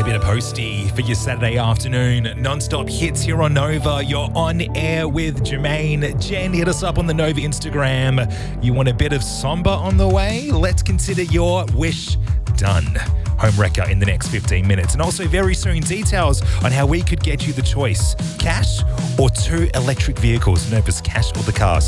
bit of posty for your Saturday afternoon. Non-stop hits here on Nova. You're on air with Jermaine. Jen, hit us up on the Nova Instagram. You want a bit of somber on the way? Let's consider your wish done. Home wrecker in the next 15 minutes. And also very soon, details on how we could get you the choice. Cash or 2 electric vehicles. Nova's Cash or the Car.